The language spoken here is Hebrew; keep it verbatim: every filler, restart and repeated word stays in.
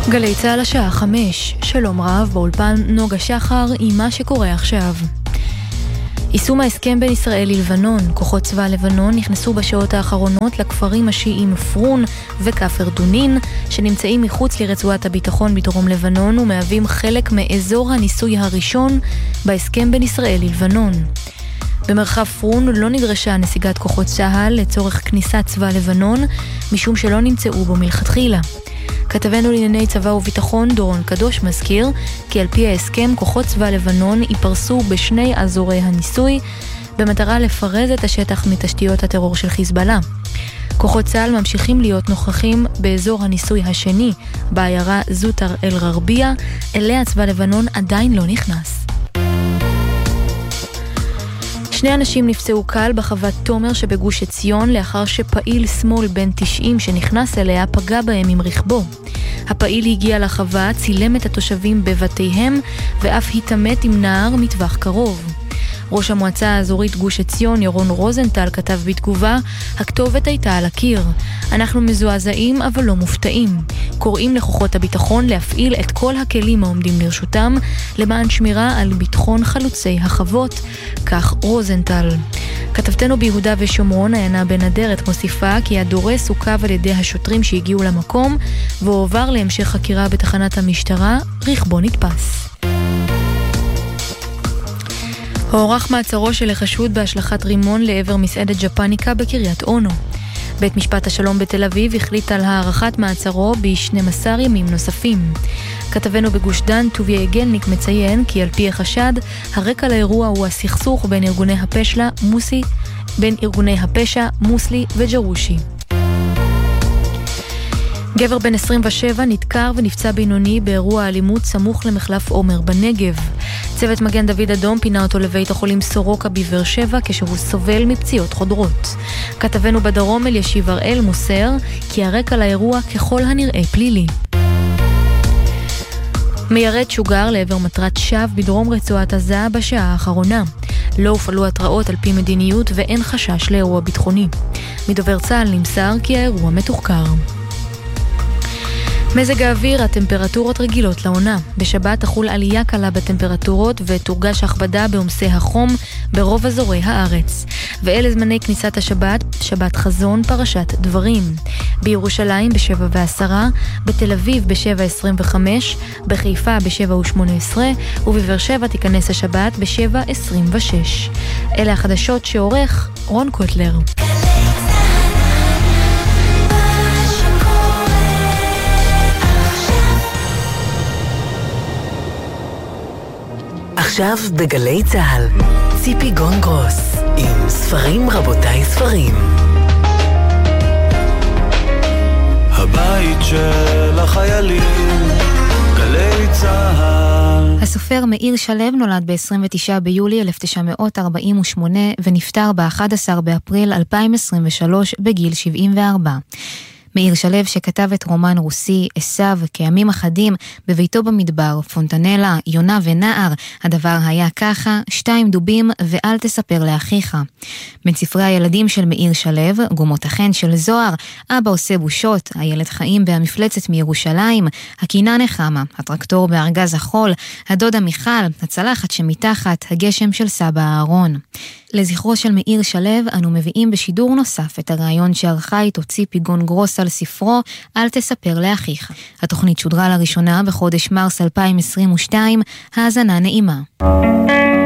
גלי צהל השעה חמש, שלום רב, באולפן נוגה שחר עם מה שקורה עכשיו. יישום ההסכם בין ישראל ללבנון, כוחות צבא לבנון נכנסו בשעות האחרונות לכפרים השיעים פרון וכפר דונין, שנמצאים מחוץ לרצועת הביטחון בדרום לבנון ומהווים חלק מאזור הניסוי הראשון בהסכם בין ישראל ללבנון. במרחב פרון לא נדרשה נסיגת כוחות צהל לצורך כניסת צבא לבנון, משום שלא נמצאו בו מלכתחילה. כתבנו לענייני צבא וביטחון דורון קדוש מזכיר כי על פי ההסכם כוחות צבא לבנון ייפרסו בשני אזורי הניסוי במטרה לפרז את השטח מתשתיות הטרור של חיזבאללה. כוחות צה"ל ממשיכים להיות נוכחים באזור הניסוי השני בעיירה זוטר אל-גרבייה, אליה צבא לבנון עדיין לא נכנס. שני אנשים נפצעו קל בחוות תומר שבגוש עציון לאחר שפעיל שמאל בן תשעים שנכנס אליה פגע בהם עם רכבו. הפעיל הגיע לחווה, צילם את התושבים בבתיהם ואף התאמת עם נער מטווח קרוב. ראש המועצה האזורית גוש עציון ירון רוזנטל כתב בתגובה, הכתובת הייתה על הקיר. אנחנו מזועזעים אבל לא מופתעים. קוראים לכוחות הביטחון להפעיל את כל הכלים העומדים לרשותם למען שמירה על ביטחון חלוצי החוות, כך רוזנטל. כתבתנו ביהודה ושומרון עיינה בן אדרת מוסיפה כי הדורס עוכב על ידי השוטרים שהגיעו למקום והועבר להמשך חקירה בתחנת המשטרה, רכבו נתפס. הוארך מעצרו של החשוד בהשלכת רימון לעבר מסעדת ג'פניקה בקריית אונו. בית משפט השלום בתל אביב החליט על הארכת מעצרו ב-שנים עשר ימים נוספים. כתבנו בגוש דן טוביה יגלניק מציין כי על פי החשד, הרקע לאירוע הוא הסכסוך בין ארגוני הפשע מוסי, בין ארגוני הפשע מוסלי וג'רושי. גבר בן עשרים ושבע נדקר ונפצע בינוני באירוע אלימות סמוך למחלף עומר בנגב. צוות מגן דוד אדום פינה אותו לבית החולים סורוקה בבאר שבע כשהוא סובל מפציעות חודרות. כתבנו בדרום אלישיב הראל מוסר כי הרקע לאירוע ככל הנראה פלילי. מיירד שוגר לעבר מטרת שווא בדרום רצועת עזה בשעה האחרונה. לא הופעלו התראות על פי מדיניות ואין חשש לאירוע ביטחוני. מדובר צה"ל נמסר כי האירוע מתוחקר. מזג האוויר, הטמפרטורות רגילות לעונה. בשבת תחול עלייה קלה בטמפרטורות ותורגש הכבדה בעומסי החום ברוב אזורי הארץ. ואלה זמני כניסת השבת, שבת חזון, פרשת דברים. בירושלים בשבע ועשרה, בתל אביב בשבע עשרים וחמש, בחיפה בשבע ושמונה עשרה, ובבאר שבע תיכנס השבת בשבע עשרים ושש. אלה החדשות שעורך רון קוטלר. עכשיו בגלי צהל, ציפי גונגרוס עם ספרים רבותיי ספרים. הבית של החיילים, גלי צהל. הסופר מאיר שלו נולד ב-עשרים ותשעה ביולי אלף תשע מאות ארבעים ושמונה ונפטר ב-אחד עשר באפריל אלפיים עשרים ושלוש בגיל שבעים וארבע. מאיר שלו שכתב את רומן רוסי עשיו כימים אחדים בביתו במדבר, פונטנלה, יונה ונער, הדבר היה ככה, שתיים דובים ואל תספר לאחיך. בין ספרי הילדים של מאיר שלו, גומות החן של זוהר, אבא עושה בושות, הילד חיים בהמפלצת מירושלים, הקינה נחמה, הטרקטור בארגז החול, הדודה מיכל, הצלחת שמתחת, הגשם של סבא הארון. לזכרו של מאיר שלו אנו מביאים בשידור נוסף את הרעיון שערכה איתו ציפי גונגרוס על ספרו אל תספר לאחיך. התוכנית שודרה לראשונה בחודש מרס אלפיים עשרים ושתיים, האזנה נעימה.